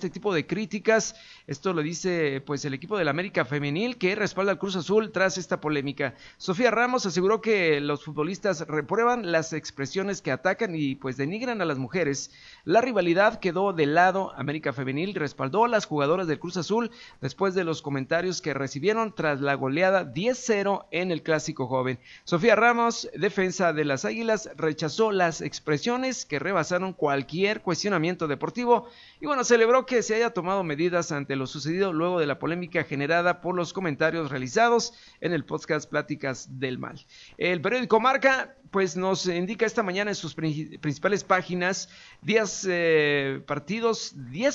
este tipo de críticas. Esto lo dice pues el equipo del América Femenil, que respalda al Cruz Azul tras esta polémica. Sofía Ramos aseguró que los futbolistas reprueban las expresiones que atacan y pues denigran a las mujeres. La rivalidad quedó de lado. América Femenil respaldó a las jugadoras del Cruz Azul después de los comentarios que recibieron tras la goleada 10-0 en el Clásico Joven. Sofía Ramos, defensa de las Águilas, rechazó las expresiones que rebasaron cualquier cuestionamiento deportivo y bueno, celebró que se haya tomado medidas ante lo sucedido luego de la polémica generada por los comentarios realizados en el podcast Pláticas del Mal. El periódico Marca pues nos indica esta mañana en sus principales páginas 10 partidos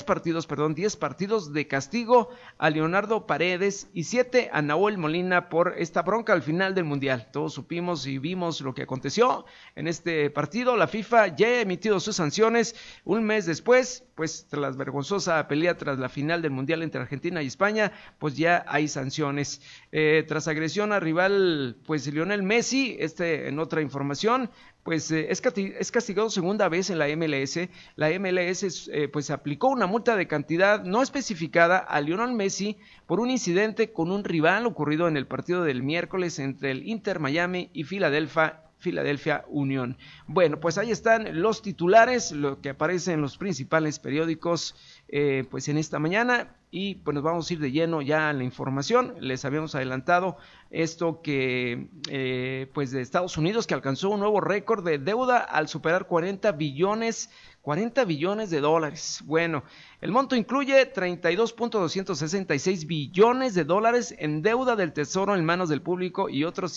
de castigo a Leonardo Paredes y 7 a Nahuel Molina por esta bronca al final del Mundial. Todos supimos y vimos lo que aconteció en este partido. La FIFA ya ha emitido sus sanciones un mes después, pues tras la vergonzosa pelea tras la final del Mundial entre Argentina y España, pues ya hay sanciones. Tras agresión al rival, pues Lionel Messi, en otra información, pues es castigado segunda vez en la MLS. La MLS pues aplicó una multa de cantidad no especificada a Lionel Messi por un incidente con un rival ocurrido en el partido del miércoles entre el Inter Miami y Philadelphia Union. Bueno, pues ahí están los titulares, lo que aparece en los principales periódicos pues en esta mañana, y pues nos vamos a ir de lleno ya a la información. Les habíamos adelantado esto que pues de Estados Unidos, que alcanzó un nuevo récord de deuda al superar 40 billones de dólares. Bueno, el monto incluye 32.266 billones de dólares en deuda del Tesoro en manos del público y otros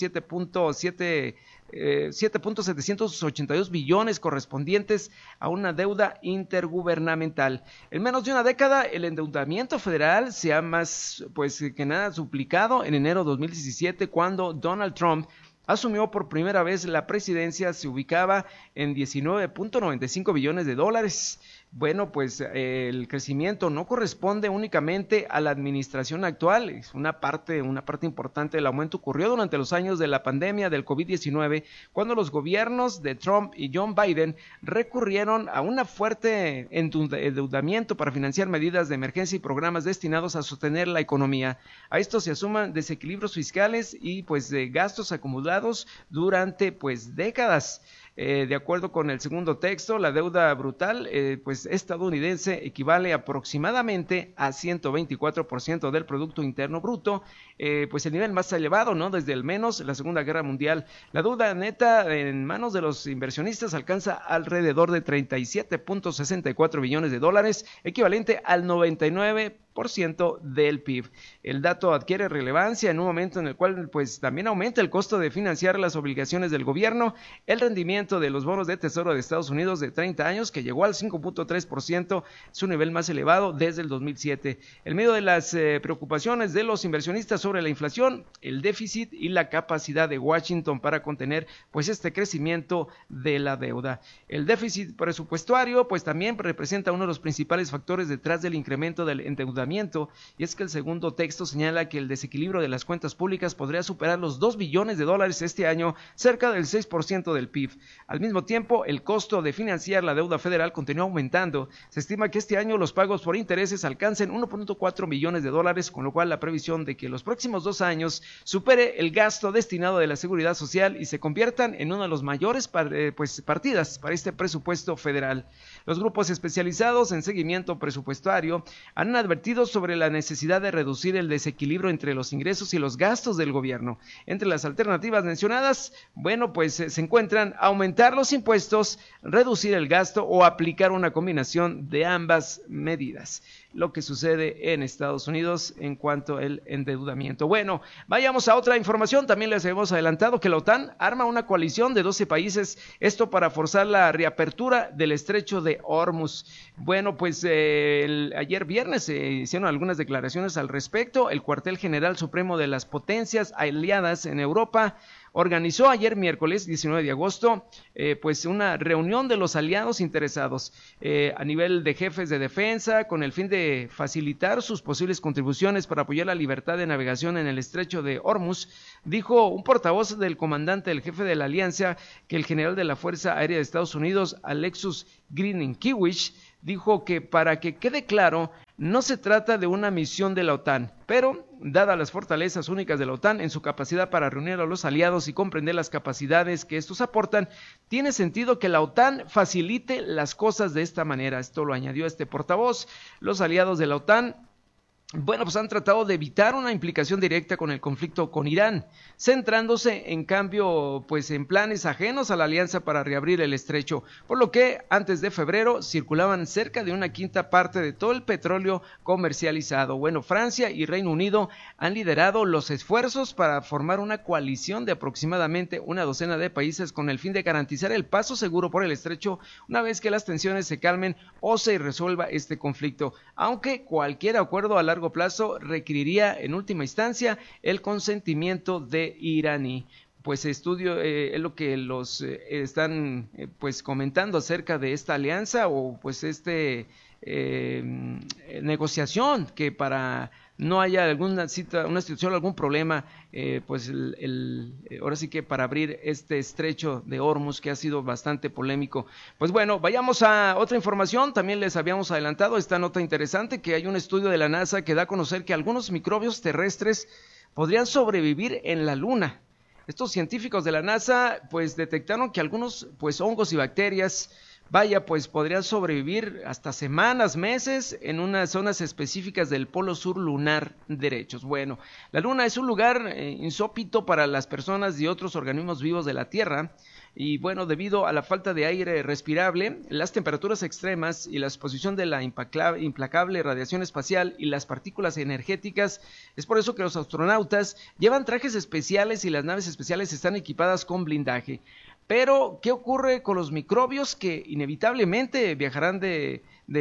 7.782 billones correspondientes a una deuda intergubernamental. En menos de una década, el endeudamiento federal se ha más pues que nada duplicado. En enero de 2017, cuando Donald Trump asumió por primera vez la presidencia, se ubicaba en 19.95 billones de dólares. Bueno, pues el crecimiento no corresponde únicamente a la administración actual, es una parte importante del aumento ocurrió durante los años de la pandemia del COVID-19, cuando los gobiernos de Trump y John Biden recurrieron a un fuerte endeudamiento para financiar medidas de emergencia y programas destinados a sostener la economía. A esto se suman desequilibrios fiscales y pues de gastos acumulados durante pues décadas. De acuerdo con el segundo texto, la deuda brutal pues estadounidense equivale aproximadamente a 124% del Producto Interno Bruto, pues el nivel más elevado, ¿no?, desde al menos la Segunda Guerra Mundial. La deuda neta en manos de los inversionistas alcanza alrededor de 37.64 billones de dólares, equivalente al 99% del PIB. El dato adquiere relevancia en un momento en el cual pues también aumenta el costo de financiar las obligaciones del gobierno. El rendimiento de los bonos de tesoro de Estados Unidos de 30 años, que llegó al 5.3%, su nivel más elevado desde el 2007. En medio de las preocupaciones de los inversionistas sobre la inflación, el déficit y la capacidad de Washington para contener pues este crecimiento de la deuda. El déficit presupuestario pues también representa uno de los principales factores detrás del incremento del endeudamiento, y es que el segundo texto señala que el desequilibrio de las cuentas públicas podría superar los 2 billones de dólares este año, cerca del 6% del PIB. Al mismo tiempo, el costo de financiar la deuda federal continúa aumentando. Se estima que este año los pagos por intereses alcancen 1.4 billones de dólares, con lo cual la previsión de que los próximos 2 años supere el gasto destinado de la seguridad social y se conviertan en una de las mayores partidas para este presupuesto federal. Los grupos especializados en seguimiento presupuestario han advertido sobre la necesidad de reducir el desequilibrio entre los ingresos y los gastos del gobierno. Entre las alternativas mencionadas, bueno, pues se encuentran aumentar los impuestos, reducir el gasto o aplicar una combinación de ambas medidas. Lo que sucede en Estados Unidos en cuanto al endeudamiento. Bueno, vayamos a otra información. También les hemos adelantado que la OTAN arma una coalición de 12 países, esto para forzar la reapertura del estrecho de Hormuz. Bueno, pues ayer viernes se hicieron algunas declaraciones al respecto. El cuartel general supremo de las potencias aliadas en Europa organizó ayer miércoles 19 de agosto pues una reunión de los aliados interesados a nivel de jefes de defensa con el fin de facilitar sus posibles contribuciones para apoyar la libertad de navegación en el estrecho de Hormuz. Dijo un portavoz del comandante, el jefe de la alianza, que el general de la Fuerza Aérea de Estados Unidos, Alexus Grinenkiewicz, dijo que para que quede claro, No se trata de una misión de la OTAN, pero, dadas las fortalezas únicas de la OTAN en su capacidad para reunir a los aliados y comprender las capacidades que estos aportan, tiene sentido que la OTAN facilite las cosas de esta manera. Esto lo añadió este portavoz. Los aliados de la OTAN pues han tratado de evitar una implicación directa con el conflicto con Irán, centrándose en cambio pues en planes ajenos a la alianza para reabrir el estrecho, por lo que antes de febrero circulaban cerca de una quinta parte de todo el petróleo comercializado. Francia y Reino Unido han liderado los esfuerzos para formar una coalición de aproximadamente una docena de países con el fin de garantizar el paso seguro por el estrecho una vez que las tensiones se calmen o se resuelva este conflicto, aunque cualquier acuerdo a largo plazo requeriría en última instancia el consentimiento de iraní. Pues estudio es lo que los están pues comentando acerca de esta alianza o pues negociación que para no haya alguna una situación, algún problema, pues ahora sí que para abrir este estrecho de Hormuz que ha sido bastante polémico. Pues bueno, vayamos a otra información. También les habíamos adelantado esta nota interesante que hay un estudio de la NASA que da a conocer que algunos microbios terrestres podrían sobrevivir en la Luna. Estos científicos de la NASA pues detectaron que algunos pues hongos y bacterias pues podrían sobrevivir hasta semanas, meses en unas zonas específicas del polo sur lunar derechos. La Luna es un lugar insópito para las personas y otros organismos vivos de la Tierra. Y debido a la falta de aire respirable, las temperaturas extremas y la exposición de la implacable radiación espacial y las partículas energéticas, es por eso que los astronautas llevan trajes especiales y las naves espaciales están equipadas con blindaje. Pero, ¿qué ocurre con los microbios que inevitablemente viajarán de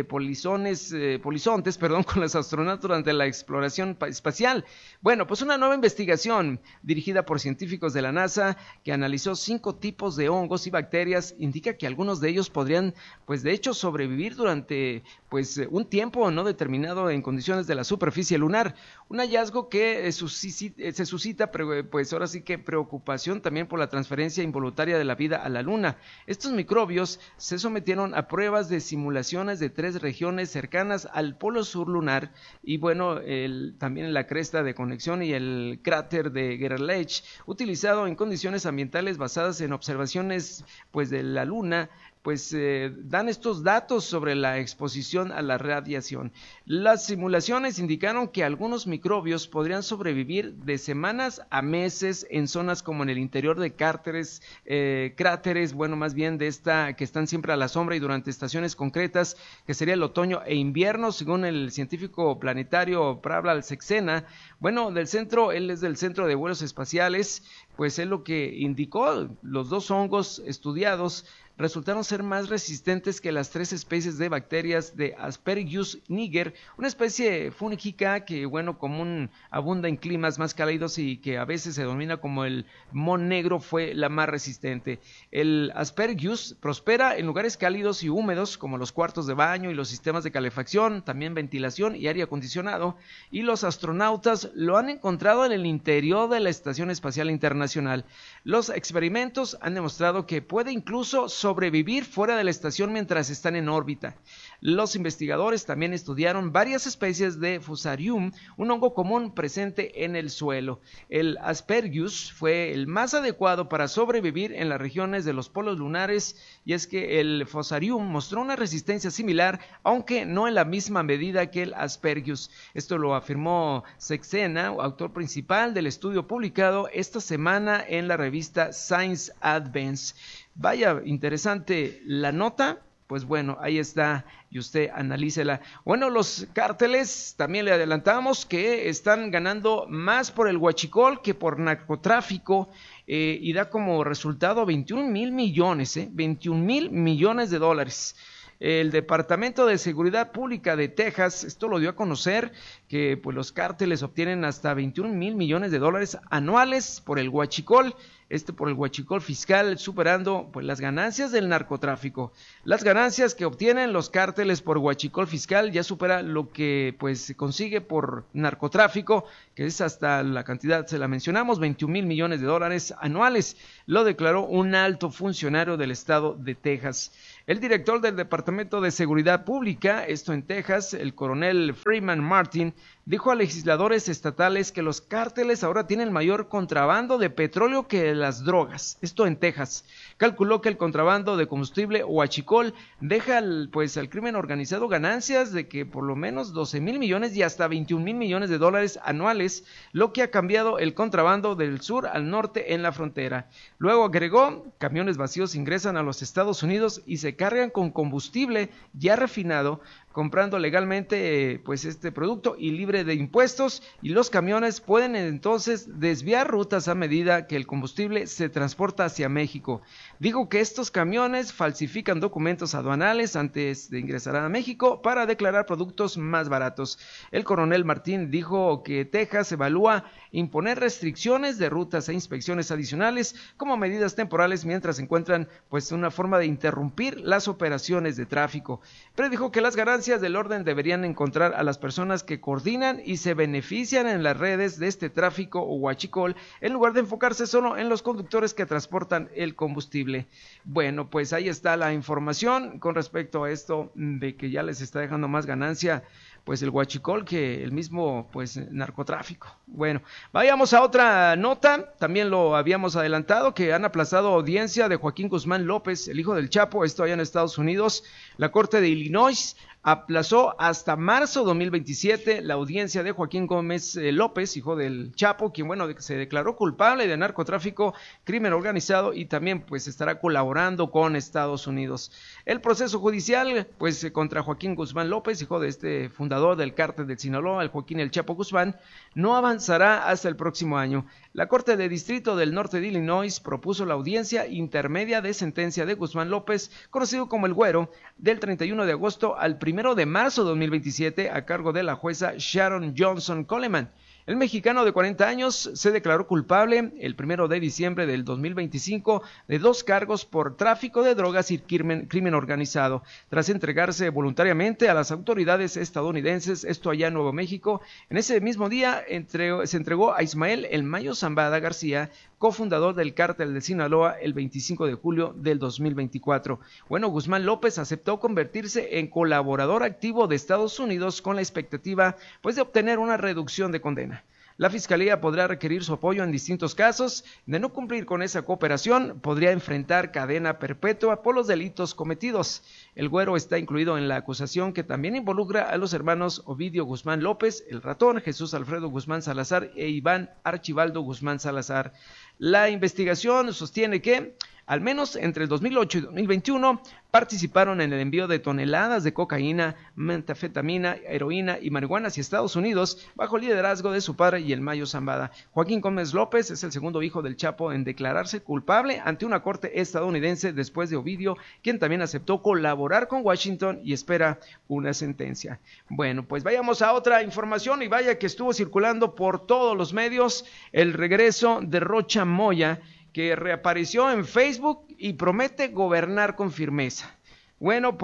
polizontes con los astronautas durante la exploración espacial? Pues una nueva investigación dirigida por científicos de la NASA que analizó 5 tipos de hongos y bacterias indica que algunos de ellos podrían, de hecho, sobrevivir durante un tiempo no determinado en condiciones de la superficie lunar. Un hallazgo que se suscita, ahora sí que preocupación también por la transferencia involuntaria de la vida a la Luna. Estos microbios se sometieron a pruebas de simulaciones de 3 regiones cercanas al polo sur lunar y también la cresta de conexión y el cráter de Gerlach, utilizado en condiciones ambientales basadas en observaciones de la Luna. Dan estos datos sobre la exposición a la radiación. Las simulaciones indicaron que algunos microbios podrían sobrevivir de semanas a meses en zonas como en el interior de cráteres, más bien que están siempre a la sombra y durante estaciones concretas, que sería el otoño e invierno, según el científico planetario Pavla Saxena. Él es del Centro de Vuelos Espaciales, es lo que indicó. Los 2 hongos estudiados resultaron ser más resistentes que las 3 especies de bacterias de Aspergillus niger, una especie fúngica que, común abunda en climas más cálidos y que a veces se denomina como el mon negro, fue la más resistente. El Aspergillus prospera en lugares cálidos y húmedos como los cuartos de baño y los sistemas de calefacción, también ventilación y aire acondicionado, y los astronautas lo han encontrado en el interior de la Estación Espacial Internacional. Los experimentos han demostrado que puede incluso sobrevivir fuera de la estación mientras están en órbita. Los investigadores también estudiaron varias especies de Fusarium, un hongo común presente en el suelo. El Aspergillus fue el más adecuado para sobrevivir en las regiones de los polos lunares, y es que el Fusarium mostró una resistencia similar, aunque no en la misma medida que el Aspergillus. Esto lo afirmó Saxena, autor principal del estudio publicado esta semana en la revista Science Advance. Vaya, interesante la nota. Ahí está, y usted analícela. Los cárteles, también le adelantamos que están ganando más por el huachicol que por narcotráfico, y da como resultado 21,000 millones, 21,000 millones de dólares. El Departamento de Seguridad Pública de Texas, esto lo dio a conocer, que los cárteles obtienen hasta 21,000 millones de dólares anuales por el huachicol, por el huachicol fiscal, superando las ganancias del narcotráfico. Las ganancias que obtienen los cárteles por huachicol fiscal ya supera lo que se consigue por narcotráfico, que es hasta la cantidad, se la mencionamos, 21,000 millones de dólares anuales. Lo declaró un alto funcionario del estado de Texas. El director del Departamento de Seguridad Pública, esto en Texas, el coronel Freeman Martin, dijo a legisladores estatales que los cárteles ahora tienen mayor contrabando de petróleo que las drogas, esto en Texas. Calculó que el contrabando de combustible huachicol deja al crimen organizado ganancias de que por lo menos 12 mil millones y hasta 21 mil millones de dólares anuales, lo que ha cambiado el contrabando del sur al norte en la frontera. Luego agregó, camiones vacíos ingresan a los Estados Unidos y se cargan con combustible ya refinado, comprando legalmente este producto y libre de impuestos, y los camiones pueden entonces desviar rutas a medida que el combustible se transporta hacia México. Dijo que estos camiones falsifican documentos aduanales antes de ingresar a México para declarar productos más baratos. El coronel Martín dijo que Texas evalúa imponer restricciones de rutas e inspecciones adicionales como medidas temporales mientras encuentran una forma de interrumpir las operaciones de tráfico. Pero dijo que las ganancias del orden deberían encontrar a las personas que coordinan y se benefician en las redes de este tráfico o huachicol, en lugar de enfocarse solo en los conductores que transportan el combustible. Bueno, pues ahí está la información con respecto a esto de que ya les está dejando más ganancia el huachicol que el mismo narcotráfico. Bueno, vayamos a otra nota. También lo habíamos adelantado, que han aplazado audiencia de Joaquín Guzmán López, el hijo del Chapo, esto allá en Estados Unidos. La Corte de Illinois aplazó hasta marzo 2027 la audiencia de Joaquín Gómez López, hijo del Chapo, quien se declaró culpable de narcotráfico, crimen organizado y también estará colaborando con Estados Unidos. El proceso judicial contra Joaquín Guzmán López, hijo de este fundador del cártel de Sinaloa, el Joaquín El Chapo Guzmán, no avanzará hasta el próximo año. La Corte de Distrito del Norte de Illinois propuso la audiencia intermedia de sentencia de Guzmán López, conocido como el Güero, del 31 de agosto al 1 de marzo de 2027, a cargo de la jueza Sharon Johnson Coleman. El mexicano de 40 años se declaró culpable el 1 de diciembre del 2025 de 2 cargos por tráfico de drogas y crimen organizado, tras entregarse voluntariamente a las autoridades estadounidenses, esto allá en Nuevo México. En ese mismo día se entregó a Ismael El Mayo Zambada García, cofundador del cártel de Sinaloa, el 25 de julio del 2024. Bueno, Guzmán López aceptó convertirse en colaborador activo de Estados Unidos con la expectativa de obtener una reducción de condena. La Fiscalía podrá requerir su apoyo en distintos casos. De no cumplir con esa cooperación, podría enfrentar cadena perpetua por los delitos cometidos. El Güero está incluido en la acusación, que también involucra a los hermanos Ovidio Guzmán López, el Ratón, Jesús Alfredo Guzmán Salazar e Iván Archibaldo Guzmán Salazar. La investigación sostiene que al menos entre el 2008 y 2021 participaron en el envío de toneladas de cocaína, metanfetamina, heroína y marihuana hacia Estados Unidos bajo el liderazgo de su padre y el Mayo Zambada. Joaquín Gómez López es el segundo hijo del Chapo en declararse culpable ante una corte estadounidense después de Ovidio, quien también aceptó colaborar con Washington y espera una sentencia. Bueno, pues vayamos a otra información, y vaya que estuvo circulando por todos los medios el regreso de Rocha Moya, que reapareció en Facebook y promete gobernar con firmeza. Bueno,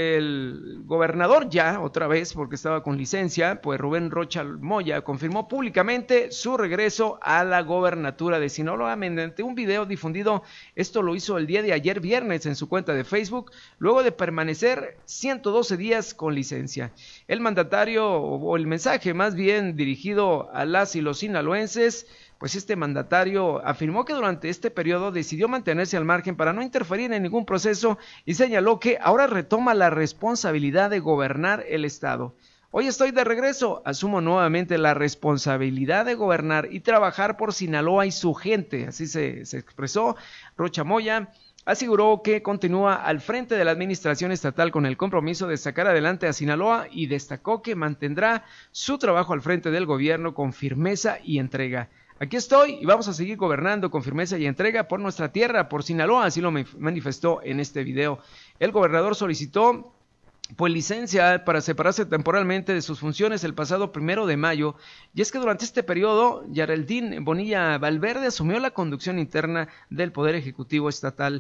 el gobernador ya, otra vez, porque estaba con licencia, Rubén Rocha Moya, confirmó públicamente su regreso a la gobernatura de Sinaloa mediante un video difundido. Esto lo hizo el día de ayer viernes en su cuenta de Facebook, luego de permanecer 112 días con licencia. El mandatario, o el mensaje más bien dirigido a las y los sinaloenses, este mandatario afirmó que durante este periodo decidió mantenerse al margen para no interferir en ningún proceso, y señaló que ahora retoma la responsabilidad de gobernar el estado. Hoy estoy de regreso, asumo nuevamente la responsabilidad de gobernar y trabajar por Sinaloa y su gente, así se expresó Rocha Moya. Aseguró que continúa al frente de la administración estatal con el compromiso de sacar adelante a Sinaloa, y destacó que mantendrá su trabajo al frente del gobierno con firmeza y entrega. Aquí estoy y vamos a seguir gobernando con firmeza y entrega por nuestra tierra, por Sinaloa, así lo manifestó en este video. El gobernador solicitó pues licencia para separarse temporalmente de sus funciones el pasado 1 de mayo, y es que durante este periodo Geraldine Bonilla Valverde asumió la conducción interna del Poder Ejecutivo Estatal.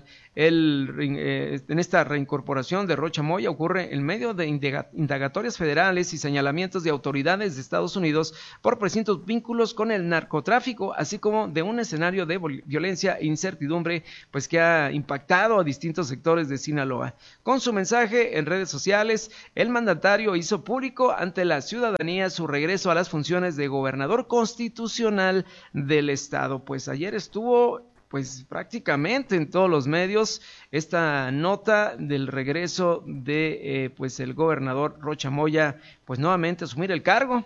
En esta reincorporación de Rocha Moya ocurre en medio de indagatorias federales y señalamientos de autoridades de Estados Unidos por presuntos vínculos con el narcotráfico, así como de un escenario de violencia e incertidumbre, pues que ha impactado a distintos sectores de Sinaloa. Con su mensaje en redes sociales, el mandatario hizo público ante la ciudadanía su regreso a las funciones de gobernador constitucional del estado. Pues ayer estuvo pues prácticamente en todos los medios esta nota del regreso de pues el gobernador Rocha Moya, pues nuevamente asumir el cargo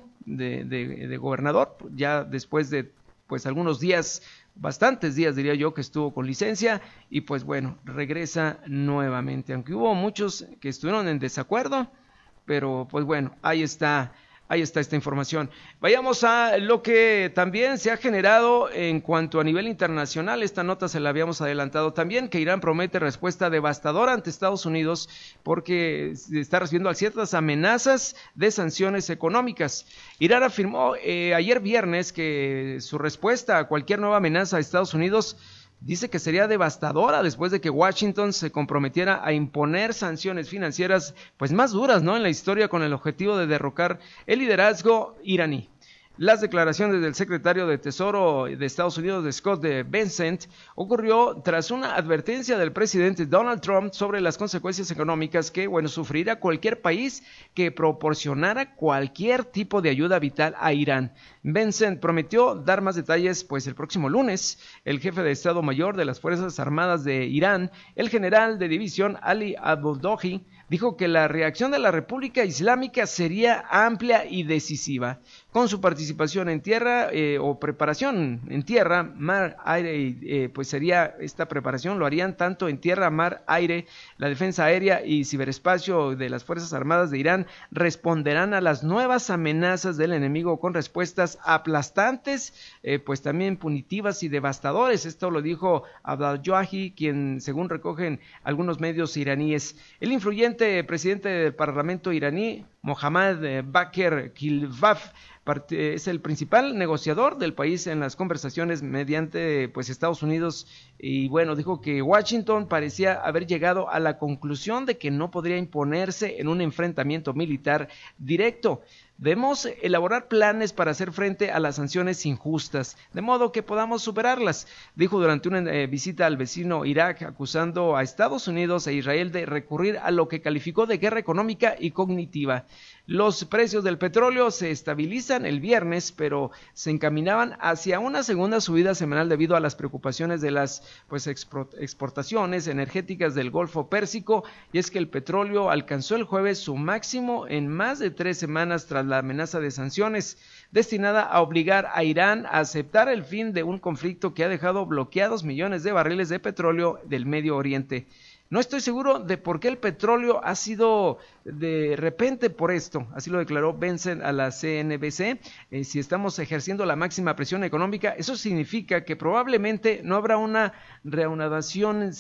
de gobernador, ya después de pues algunos días, bastantes días diría yo, que estuvo con licencia, y pues bueno, regresa nuevamente, aunque hubo muchos que estuvieron en desacuerdo, pero pues bueno, ahí está esta información. Vayamos a lo que también se ha generado en cuanto a nivel internacional. Esta nota se la habíamos adelantado también, que Irán promete respuesta devastadora ante Estados Unidos porque está recibiendo ciertas amenazas de sanciones económicas. Irán afirmó ayer viernes que su respuesta a cualquier nueva amenaza a Estados Unidos dice que sería devastadora después de que Washington se comprometiera a imponer sanciones financieras pues más duras, ¿no?, en la historia, con el objetivo de derrocar el liderazgo iraní. Las declaraciones del secretario de Tesoro de Estados Unidos, Scott Bessent, ocurrió tras una advertencia del presidente Donald Trump sobre las consecuencias económicas que, sufrirá cualquier país que proporcionara cualquier tipo de ayuda vital a Irán. Bessent prometió dar más detalles, pues el próximo lunes. El jefe de Estado Mayor de las Fuerzas Armadas de Irán, el general de división Ali Abdullahi, dijo que la reacción de la República Islámica sería amplia y decisiva. Con su participación en tierra o preparación en tierra, mar, aire, pues sería esta preparación, lo harían tanto en tierra, mar, aire, la defensa aérea y ciberespacio de las Fuerzas Armadas de Irán responderán a las nuevas amenazas del enemigo con respuestas aplastantes, pues también punitivas y devastadores. Esto lo dijo Abdullahi, quien según recogen algunos medios iraníes. El influyente presidente del Parlamento iraní, Mohammad Bakr Kilvaf, es el principal negociador del país en las conversaciones mediante pues Estados Unidos, y dijo que Washington parecía haber llegado a la conclusión de que no podría imponerse en un enfrentamiento militar directo. Debemos elaborar planes para hacer frente a las sanciones injustas, de modo que podamos superarlas, dijo durante una visita al vecino Irak, acusando a Estados Unidos e Israel de recurrir a lo que calificó de guerra económica y cognitiva. Los precios del petróleo se estabilizan el viernes, pero se encaminaban hacia una segunda subida semanal debido a las preocupaciones de las exportaciones energéticas del Golfo Pérsico, y es que el petróleo alcanzó el jueves su máximo en más de 3 semanas tras la amenaza de sanciones destinada a obligar a Irán a aceptar el fin de un conflicto que ha dejado bloqueados millones de barriles de petróleo del Medio Oriente. No estoy seguro de por qué el petróleo ha sido de repente por esto, así lo declaró Bessent a la CNBC. Si estamos ejerciendo la máxima presión económica, eso significa que probablemente no habrá una reanudación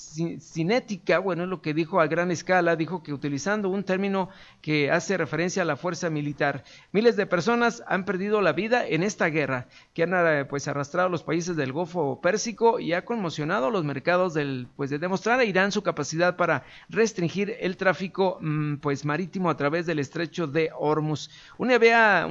cinética. Es lo que dijo a gran escala. Dijo que utilizando un término que hace referencia a la fuerza militar, miles de personas han perdido la vida en esta guerra que han arrastrado a los países del Golfo Pérsico y ha conmocionado los mercados de demostrar a Irán su capacidad para restringir el tráfico marítimo a través del estrecho de Hormuz, una vía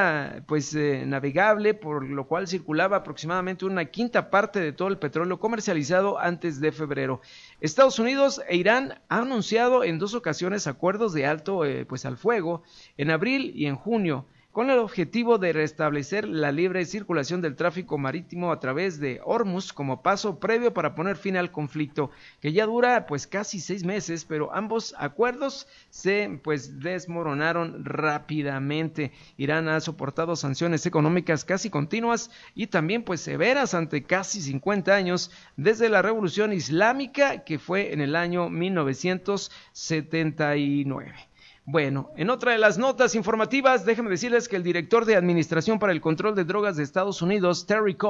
navegable por lo cual circulaba aproximadamente una quinta parte de todo el petróleo comercializado antes de febrero. Estados Unidos e Irán han anunciado en 2 ocasiones acuerdos de alto al fuego, en abril y en junio, con el objetivo de restablecer la libre circulación del tráfico marítimo a través de Hormuz como paso previo para poner fin al conflicto, que ya dura casi 6 meses, pero ambos acuerdos se desmoronaron rápidamente. Irán ha soportado sanciones económicas casi continuas y también severas ante casi 50 años desde la Revolución Islámica, que fue en el año 1979. En otra de las notas informativas, déjenme decirles que el director de Administración para el Control de Drogas de Estados Unidos, Terry Cole,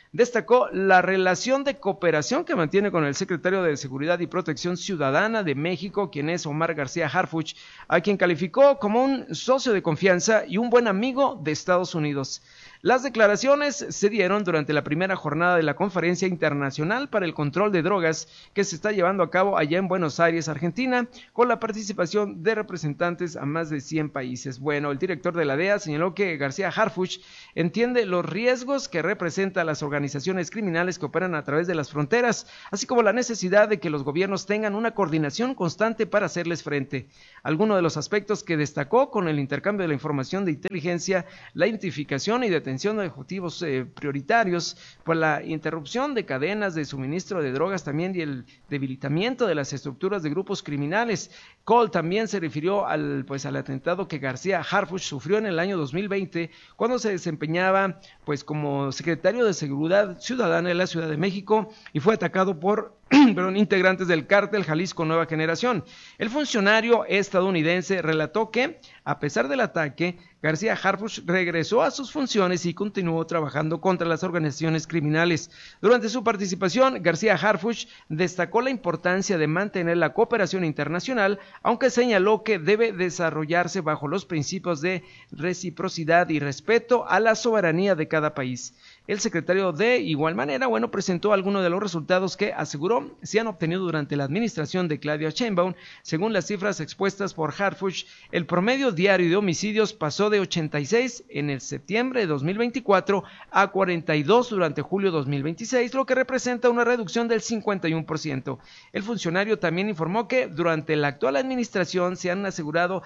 destacó la relación de cooperación que mantiene con el secretario de Seguridad y Protección Ciudadana de México, quien es Omar García Harfuch, a quien calificó como un socio de confianza y un buen amigo de Estados Unidos. Las declaraciones se dieron durante la primera jornada de la Conferencia Internacional para el Control de Drogas que se está llevando a cabo allá en Buenos Aires, Argentina, con la participación de representantes a más de 100 países. Bueno, el director de la DEA señaló que García Harfuch entiende los riesgos que representan las organizaciones criminales que operan a través de las fronteras, así como la necesidad de que los gobiernos tengan una coordinación constante para hacerles frente. Algunos de los aspectos que destacó con el intercambio de la información de inteligencia, la identificación y detención de objetivos prioritarios, por la interrupción de cadenas de suministro de drogas también y el debilitamiento de las estructuras de grupos criminales. Cole también se refirió al atentado que García Harfuch sufrió en el año 2020 cuando se desempeñaba como secretario de Seguridad Ciudadana en la Ciudad de México y fue atacado por integrantes del cártel Jalisco Nueva Generación. El funcionario estadounidense relató que, a pesar del ataque, García Harfuch regresó a sus funciones y continuó trabajando contra las organizaciones criminales. Durante su participación, García Harfuch destacó la importancia de mantener la cooperación internacional, aunque señaló que debe desarrollarse bajo los principios de reciprocidad y respeto a la soberanía de cada país. El secretario de igual manera, presentó algunos de los resultados que aseguró se han obtenido durante la administración de Claudia Sheinbaum. Según las cifras expuestas por Harfuch, el promedio diario de homicidios pasó de 86 en el septiembre de 2024 a 42 durante julio de 2026, lo que representa una reducción del 51%. El funcionario también informó que durante la actual administración se han asegurado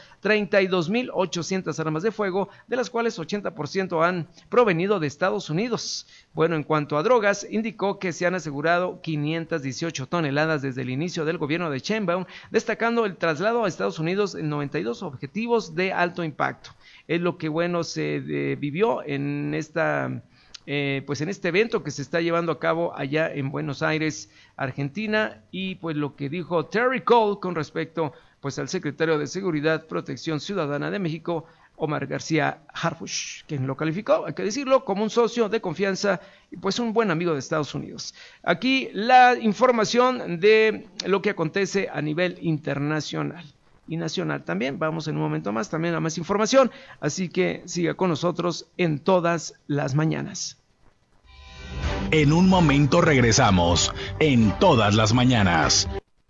32.800 armas de fuego, de las cuales 80% han provenido de Estados Unidos. En cuanto a drogas, indicó que se han asegurado 518 toneladas desde el inicio del gobierno de Sheinbaum, destacando el traslado a Estados Unidos en 92 objetivos de alto impacto. Es lo que se vivió en en este evento que se está llevando a cabo allá en Buenos Aires, Argentina, y lo que dijo Terry Cole con respecto al secretario de Seguridad y Protección Ciudadana de México, Omar García Harfuch, quien lo calificó, hay que decirlo, como un socio de confianza y un buen amigo de Estados Unidos. Aquí la información de lo que acontece a nivel internacional y nacional también. Vamos en un momento más también a más información, así que siga con nosotros en todas las mañanas. En un momento regresamos en Todas las Mañanas.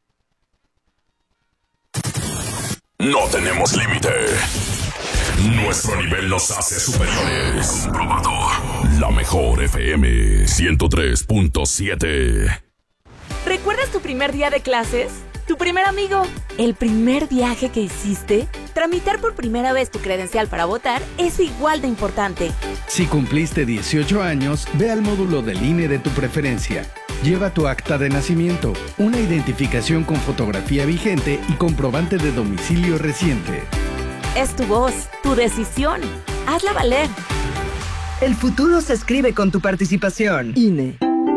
No tenemos límite. Nuestro nivel nos hace superiores. Comprobado. La mejor FM 103.7. ¿Recuerdas tu primer día de clases? ¿Tu primer amigo? ¿El primer viaje que hiciste? Tramitar por primera vez tu credencial para votar es igual de importante. Si cumpliste 18 años, ve al módulo del INE de tu preferencia. Lleva tu acta de nacimiento, una identificación con fotografía vigente y comprobante de domicilio reciente. Es tu voz, tu decisión. Hazla valer. El futuro se escribe con tu participación. INE.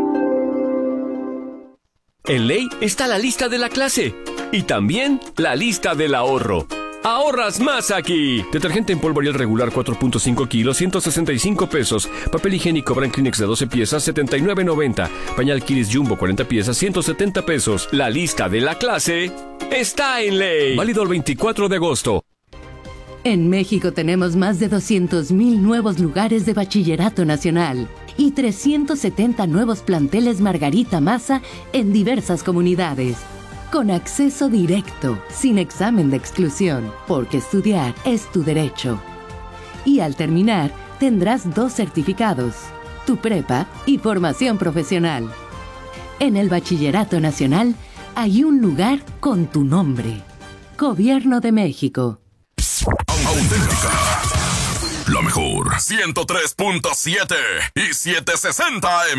En Ley está la lista de la clase y también la lista del ahorro. ¡Ahorras más aquí! Detergente en polvo Ariel regular 4.5 kilos, 165 pesos. Papel higiénico Brand Kleenex de 12 piezas, 79.90. Pañal Kiris Jumbo 40 piezas, 170 pesos. La lista de la clase está en Ley. Válido el 24 de agosto. En México tenemos más de 200,000 nuevos lugares de bachillerato nacional y 370 nuevos planteles Margarita Maza en diversas comunidades. Con acceso directo, sin examen de exclusión, porque estudiar es tu derecho. Y al terminar, tendrás 2 certificados, tu prepa y formación profesional. En el Bachillerato Nacional hay un lugar con tu nombre. Gobierno de México. Auténtica. La mejor 103.7 y 760 AM.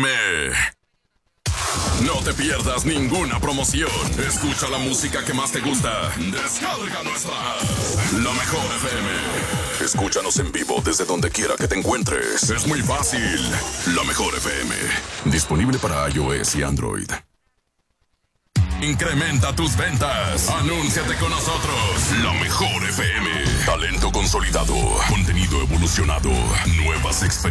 No te pierdas ninguna promoción. Escucha la música que más te gusta. Descarga nuestra app. La mejor FM. Escúchanos en vivo desde donde quiera que te encuentres. Es muy fácil. La mejor FM. Disponible para iOS y Android. Incrementa tus ventas. Anúnciate con nosotros. La mejor FM. Talento consolidado. Contenido evolucionado. Nuevas experiencias.